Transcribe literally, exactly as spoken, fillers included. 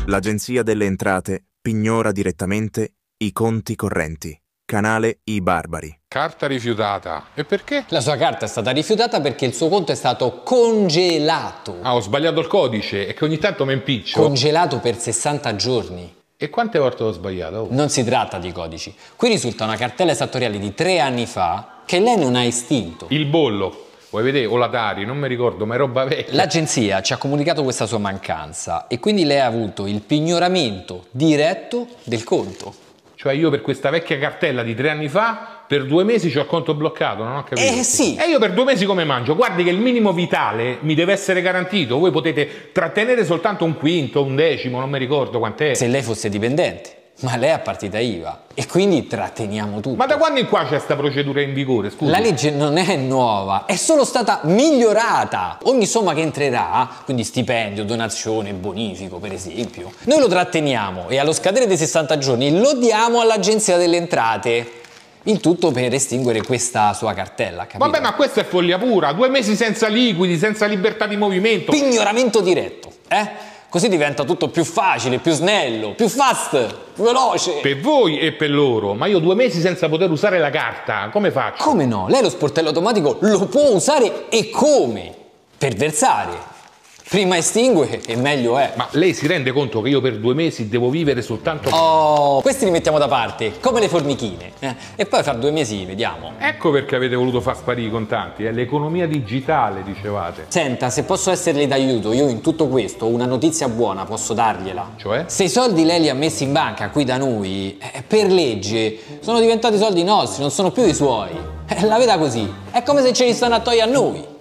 L'Agenzia delle Entrate pignora direttamente i conti correnti. Canale I Barbari. Carta rifiutata. E perché? La sua carta è stata rifiutata perché il suo conto è stato congelato. Ah, ho sbagliato il codice e che ogni tanto mi impiccio. Congelato per sessanta giorni. E quante volte ho sbagliato? Oh. Non si tratta di codici. Qui risulta una cartella esattoriale di tre anni fa che lei non ha estinto. Il bollo. Vuoi vedere? O la Tari, non mi ricordo, ma è roba vecchia. L'agenzia ci ha comunicato questa sua mancanza e quindi lei ha avuto il pignoramento diretto del conto. Cioè io per questa vecchia cartella di tre anni fa, per due mesi c'ho il conto bloccato, non ho capito. Eh sì! E io per due mesi come mangio? Guardi che il minimo vitale mi deve essere garantito. Voi potete trattenere soltanto un quinto, un decimo, non mi ricordo quant'è. Se lei fosse dipendente. Ma lei ha partita I V A e quindi tratteniamo tutto. Ma da quando in qua c'è questa procedura in vigore, scusa? La legge non è nuova, è solo stata migliorata. Ogni somma che entrerà, quindi stipendio, donazione, bonifico per esempio, noi lo tratteniamo e allo scadere dei sessanta giorni lo diamo all'Agenzia delle Entrate. Il tutto per estinguere questa sua cartella, capito? Vabbè, ma questa è follia pura, due mesi senza liquidi, senza libertà di movimento. Pignoramento diretto, eh? Così diventa tutto più facile, più snello, più fast, più veloce. Per voi e per loro, ma io due mesi senza poter usare la carta, come faccio? Come no? Lei lo sportello automatico lo può usare e come? Per versare. Prima estingue e meglio è. Ma lei si rende conto che io per due mesi devo vivere soltanto... Oh, questi li mettiamo da parte, come le formichine. Eh? E poi fra due mesi vediamo. Ecco perché avete voluto far sparire i contanti, è l'economia digitale, dicevate. Senta, se posso esserle d'aiuto, io in tutto questo una notizia buona posso dargliela. Cioè? Se i soldi lei li ha messi in banca qui da noi, eh, per legge, sono diventati soldi nostri, non sono più i suoi. Eh, la veda così, è come se ce li stanno a togliere a noi.